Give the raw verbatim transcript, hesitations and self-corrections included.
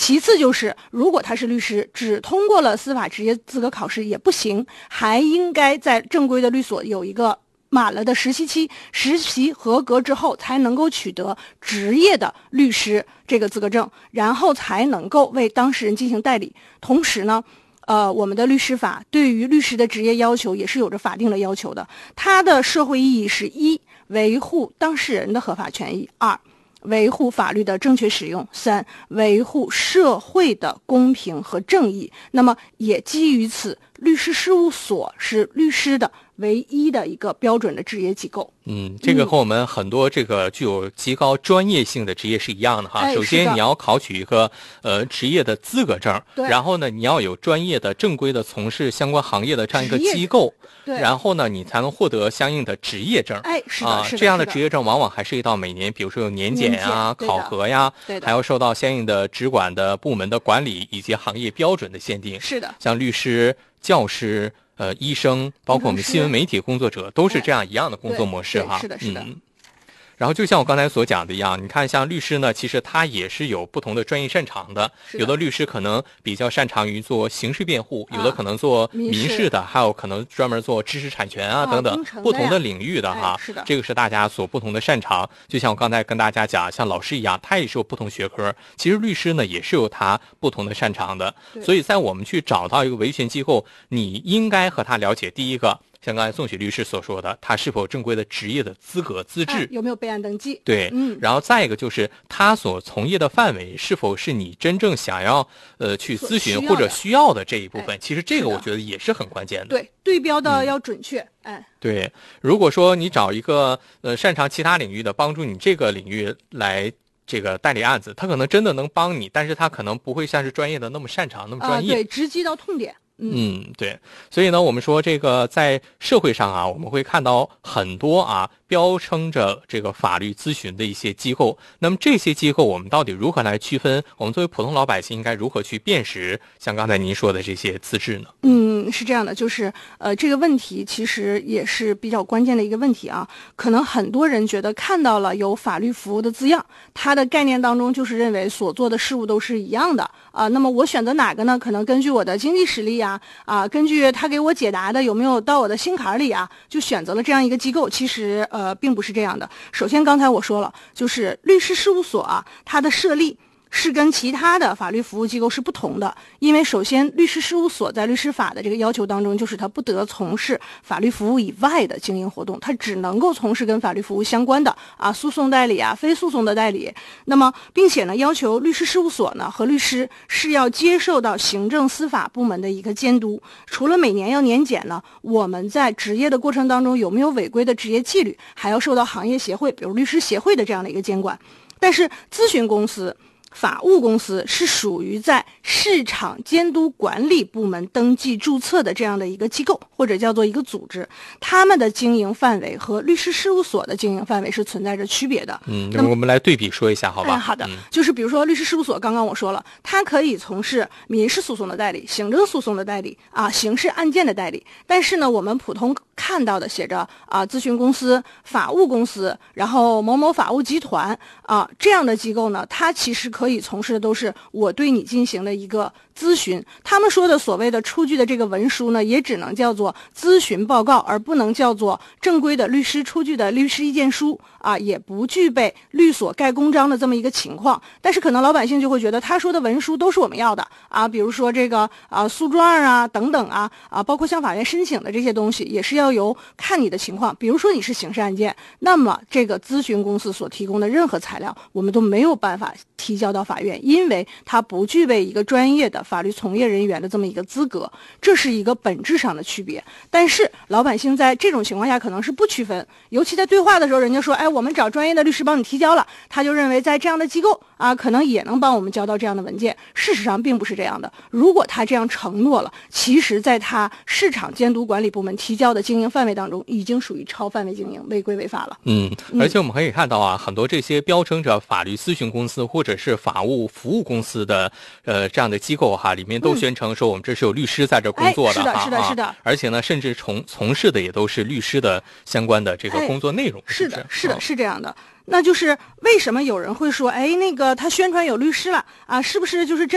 其次就是如果他是律师，只通过了司法职业资格考试也不行，还应该在正规的律所有一个满了的实习期，实习合格之后才能够取得职业的律师这个资格证，然后才能够为当事人进行代理。同时呢呃，我们的律师法对于律师的职业要求也是有着法定的要求的。它的社会意义是：一、维护当事人的合法权益；二、维护法律的正确使用；三、维护社会的公平和正义。那么也基于此，律师事务所是律师的唯一的一个标准的职业机构。 嗯，这个和我们很多这个具有极高专业性的职业是一样的哈。 哎、 首先你要考取一个呃职业的资格证，然后呢你要有专业的正规的从事相关行业的这样一个机构，然后呢你才能获得相应的职业证。 哎，是的， 啊， 是的， 这样的职业证往往还涉及到每年，比如说有年检呀、考核呀，还要受到相应的直管的部门的管理以及行业标准的限定。 是的， 像律师、教师。呃，医生，包括我们新闻媒体工作者，都是这样一样的工作模式哈。 是的，是的。 嗯。然后就像我刚才所讲的一样，你看像律师呢，其实他也是有不同的专业擅长的。有的律师可能比较擅长于做刑事辩护，有的可能做民事的，还有可能专门做知识产权啊等等不同的领域的哈。 是的， 这个是大家所不同的擅长。就像我刚才跟大家讲，像老师一样，他也是有不同学科。其实律师呢也是有他不同的擅长的。所以在我们去找到一个维权机构，你应该和他了解第一个。像刚才宋雪律师所说的，他是否有正规的职业的资格资质、哎、 有没有备案登记？ 对，嗯，然后再一个就是他所从业的范围是否是你真正想要呃去咨询或者需要的这一部分。其实这个我觉得也是很关键的。 对，对标的要准确。嗯、哎， 对，如果说你找一个呃擅长其他领域的，帮助你这个领域来。这个代理案子，他可能真的能帮你，但是他可能不会像是专业的那么擅长，那么专业。 呃、对，直击到痛点。 嗯, 嗯，对，所以呢，我们说这个在社会上啊，我们会看到很多啊标称着这个法律咨询的一些机构。那么这些机构，我们到底如何来区分？我们作为普通老百姓，应该如何去辨识？像刚才您说的这些资质呢？ 嗯，是这样的，就是呃，这个问题其实也是比较关键的一个问题啊。可能很多人觉得看到了有法律服务的字样，它的概念当中就是认为所做的事物都是一样的啊。那么我选择哪个呢？可能根据我的经济实力呀。啊，根据他给我解答的有没有到我的心坎里啊，就选择了这样一个机构。其实呃，并不是这样的。首先，刚才我说了，就是律师事务所啊，它的设立是跟其他的法律服务机构是不同的。因为首先，律师事务所在律师法的这个要求当中，就是它不得从事法律服务以外的经营活动，它只能够从事跟法律服务相关的啊，诉讼代理啊，非诉讼的代理。那么，并且呢，要求律师事务所呢和律师是要接受到行政司法部门的一个监督。除了每年要年检呢，我们在执业的过程当中有没有违规的职业纪律，还要受到行业协会，比如律师协会的这样的一个监管。但是，咨询公司法务公司是属于在市场监督管理部门登记注册的这样的一个机构，或者叫做一个组织，他们的经营范围和律师事务所的经营范围是存在着区别的。 嗯，那么我们来对比说一下，好吧？ 嗯、好的、嗯，就是比如说律师事务所，刚刚我说了，它可以从事民事诉讼的代理、行政诉讼的代理啊、刑事案件的代理。但是呢，我们普通看到的写着啊咨询公司、法务公司，然后某某法务集团啊这样的机构呢，它其实可以从事的都是我对你进行的一个咨询。他们说的所谓的出具的这个文书呢，也只能叫做咨询报告，而不能叫做正规的律师出具的律师意见书啊，也不具备律所盖公章的这么一个情况。但是可能老百姓就会觉得他说的文书都是我们要的啊，比如说这个啊诉状啊等等啊啊，包括向法院申请的这些东西，也是要由看你的情况。比如说你是刑事案件，那么这个咨询公司所提供的任何材料，我们都没有办法提交到法院，因为它不具备一个专业的法律从业人员的这么一个资格，这是一个本质上的区别。但是老百姓在这种情况下可能是不区分，尤其在对话的时候，人家说，哎，我们找专业的律师帮你提交了，他就认为在这样的机构啊，可能也能帮我们交到这样的文件。事实上并不是这样的。如果他这样承诺了，其实在他市场监督管理部门提交的经营范围当中，已经属于超范围经营，违规违法了。 嗯，而且我们可以看到啊，嗯、很多这些标称着法律咨询公司或者是法务服务公司的呃这样的机构哈，里面都宣称说我们这是有律师在这工作的、 嗯哎、是的，是的， 是的。 而且呢，甚至从从事的也都是律师的相关的这个工作内容。 哎、是的，是的， 哦、 是这样的。那就是为什么有人会说，哎，那个他宣传有律师了啊，是不是就是真